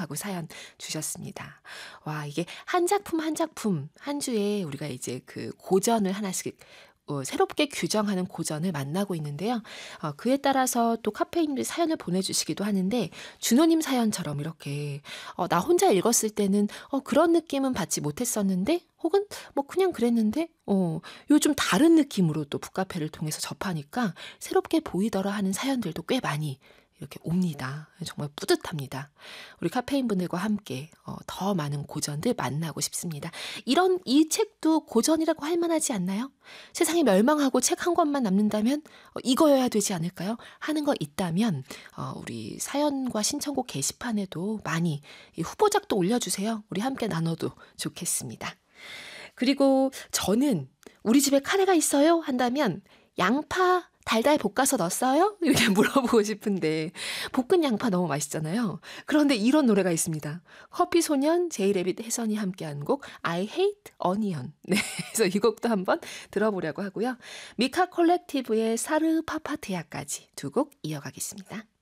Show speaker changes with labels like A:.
A: 하고 사연 주셨습니다. 와, 이게 한 작품 한 작품 한 주에 우리가 이제 그 고전을 하나씩 새롭게 규정하는 고전을 만나고 있는데요. 그에 따라서 또 카페인님들이 사연을 보내주시기도 하는데 준호님 사연처럼 이렇게 나 혼자 읽었을 때는 그런 느낌은 받지 못했었는데 혹은 뭐 그냥 그랬는데 요즘 다른 느낌으로 또 북카페를 통해서 접하니까 새롭게 보이더라 하는 사연들도 꽤 많이 이렇게 옵니다. 정말 뿌듯합니다. 우리 카페인 분들과 함께 더 많은 고전들 만나고 싶습니다. 이 책도 고전이라고 할 만하지 않나요? 세상이 멸망하고 책 한 권만 남는다면 이거여야 되지 않을까요? 하는 거 있다면 우리 사연과 신청곡 게시판에도 많이 이 후보작도 올려주세요. 우리 함께 나눠도 좋겠습니다. 그리고 저는 우리 집에 카레가 있어요? 한다면 양파 달달 볶아서 넣었어요? 이렇게 물어보고 싶은데 볶은 양파 너무 맛있잖아요. 그런데 이런 노래가 있습니다. 커피소년 제이레빗 혜선이 함께한 곡 I Hate Onion. 네, 그래서 이 곡도 한번 들어보려고 하고요. 미카 콜렉티브의 사르 파파티아까지 두 곡 이어가겠습니다.